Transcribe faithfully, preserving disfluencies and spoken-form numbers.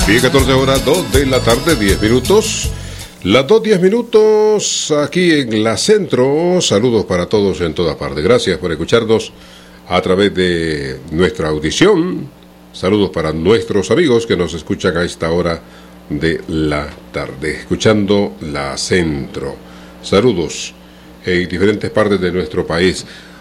Bien, catorce horas, dos de la tarde, diez minutos. Las dos, diez minutos aquí en la Centro. Saludos para todos en toda parte. Gracias por escucharnos a través de nuestra audición. Saludos para nuestros amigos que nos escuchan a esta hora de la tarde, escuchando la Centro. Saludos en diferentes partes de nuestro país.